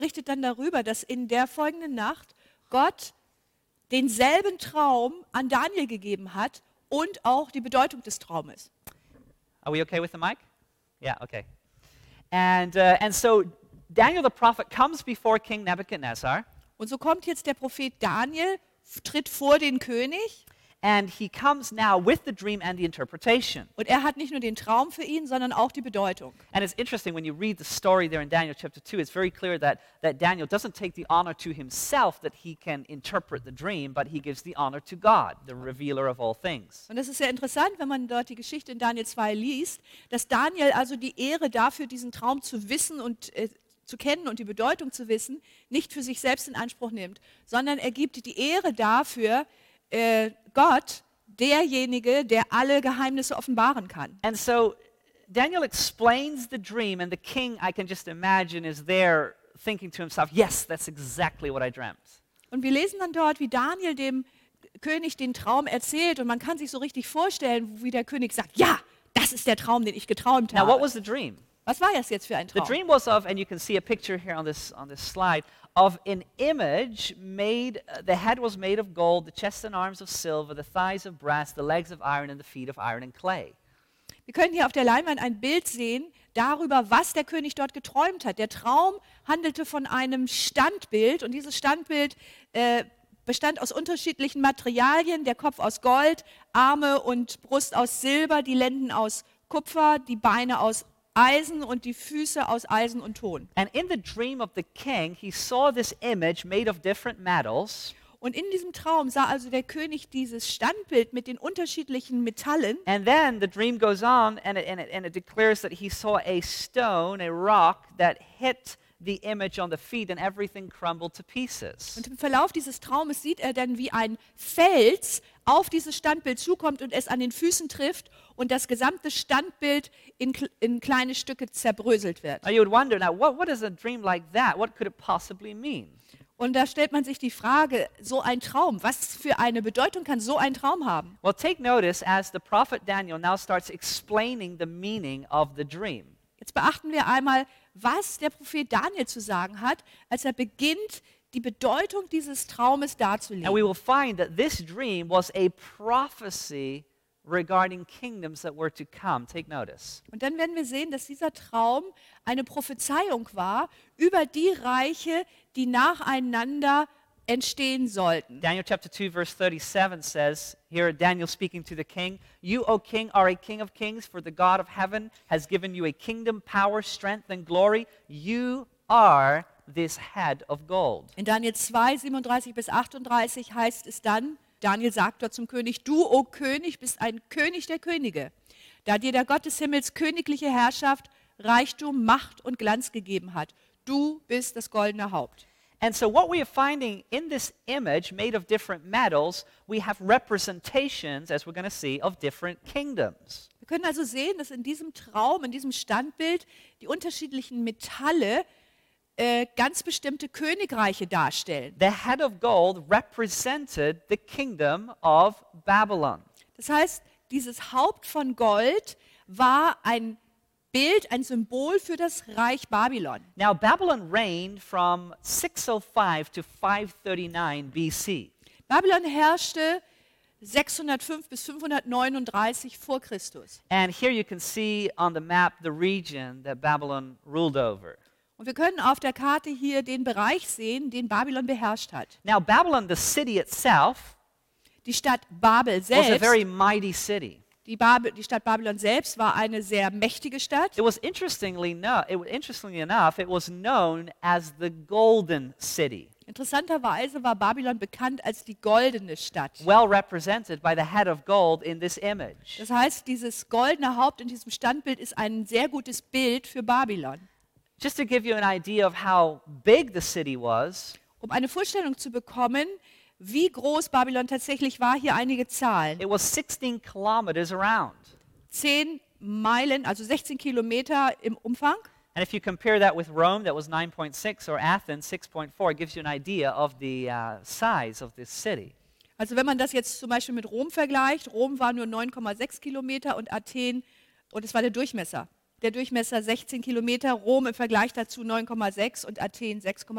berichtet dann darüber, dass in der folgenden Nacht Gott denselben Traum an Daniel gegeben hat und auch die Bedeutung des Traumes. Are we okay with the mic? Yeah, okay. And so Daniel the prophet comes before King Nebuchadnezzar. Und so kommt jetzt der Prophet Daniel, tritt vor den König. And he comes now with the dream and the interpretation. Und er hat nicht nur den Traum für ihn, sondern auch die Bedeutung. And it's interesting when you read the story there in Daniel chapter 2, it's very clear that Daniel doesn't take the honor to himself that he can interpret the dream, but he gives the honor to God, the revealer of all things. Und das ist sehr interessant, wenn man dort die Geschichte in Daniel 2 liest, dass Daniel also die Ehre dafür, diesen Traum zu wissen und zu kennen und die Bedeutung zu wissen, nicht für sich selbst in Anspruch nimmt, sondern er gibt die Ehre dafür, Gott, derjenige, der alle Geheimnisse offenbaren kann. And so Daniel explains the dream, and the king, I can just imagine, is there thinking to himself, yes, that's exactly what I dreamt. Und wir lesen dann dort, wie Daniel dem König den Traum erzählt und man kann sich so richtig vorstellen, wie der König sagt, ja, das ist der Traum, den ich geträumt Now, what habe. was the dream? Was war das jetzt für ein The Traum? dream was of, and you can see a picture here on this slide, of an image made, the head was made of gold, the chest and arms of silver, the thighs of brass, the legs of iron, and the feet of iron and clay. Wir können hier auf der Leinwand ein Bild sehen darüber, was der König dort geträumt hat. Der Traum handelte von einem Standbild und dieses Standbild bestand aus unterschiedlichen Materialien, der Kopf aus Gold, Arme und Brust aus Silber, die Lenden aus Kupfer, die Beine aus Eisen und die Füße aus Eisen und Ton. And in the dream of the king, he saw this image made of different metals. Und in diesem Traum sah also der König dieses Standbild mit den unterschiedlichen Metallen. And then the dream goes on, and it declares that he saw a stone, a rock, that hit the image on the feet, and everything crumbled to pieces. Und im Verlauf dieses Traumes sieht er dann, wie ein Fels auf dieses Standbild zukommt und es an den Füßen trifft und das gesamte Standbild in kleine Stücke zerbröselt wird. Now you would wonder, now what is a dream like that? What could it possibly mean? Und da stellt man sich die Frage, so ein Traum, was für eine Bedeutung kann so ein Traum haben? Well, take notice as the prophet Daniel now starts explaining the meaning of the dream. Jetzt beachten wir einmal, was der Prophet Daniel zu sagen hat, als er beginnt, die Bedeutung dieses Traumes And we darzulegen. will find that this dream was a prophecy regarding kingdoms that were to come. Take notice. Und dann werden wir sehen, dass dieser Traum eine Prophezeiung war über die Reiche, die nacheinander entstehen sollten. Daniel chapter 2 verse 37 says, here Daniel speaking to the king, "You, O king, are a king of kings, for the God of heaven has given you a kingdom, power, strength, and glory. You are this head of gold." In Daniel 2, 37 bis 38 heißt es dann, Daniel sagt dort zum König, du, o König, bist ein König der Könige, da dir der Gott des Himmels königliche Herrschaft, Reichtum, Macht und Glanz gegeben hat. Du bist das goldene Haupt. And so what we are finding in this image made of different metals, we have representations, as we're going to see, of different kingdoms. Wir können also sehen, dass in diesem Traum, in diesem Standbild die unterschiedlichen Metalle ganz bestimmte Königreiche darstellen. The head of gold represented the kingdom of Babylon. Das heißt, dieses Haupt von Gold war ein Bild, ein Symbol für das Reich Babylon. Now, Babylon reigned from 605 to 539 BC. Babylon herrschte 605 bis 539 vor Christus. And here you can see on the map the region that Babylon ruled over. Und wir können auf der Karte hier den Bereich sehen, den Babylon beherrscht hat. Now, Babylon, the city itself, Die Stadt Babel was a very selbst, mighty city. die Stadt Babylon selbst war eine sehr mächtige Stadt. It was interestingly enough, it was known as the Golden City, Interessanterweise war Babylon bekannt als die goldene Stadt. well represented by the head of gold in this image. Das heißt, dieses goldene Haupt in diesem Standbild ist ein sehr gutes Bild für Babylon. Just to give you an idea of how big the city was, Um eine Vorstellung zu bekommen, wie groß Babylon tatsächlich war, hier einige Zahlen. it was 16 kilometers around. 10 Meilen, also 16 Kilometer im Umfang. And if you compare that with Rome, that was 9.6, or Athens, 6.4, it gives you an idea of the size of this city. Also wenn man das jetzt zum Beispiel mit Rom vergleicht, Rom war nur 9,6 Kilometer und Athen, und es war der Durchmesser. der Durchmesser 16 Kilometer, Rom im Vergleich dazu 9,6 und Athen 6,3.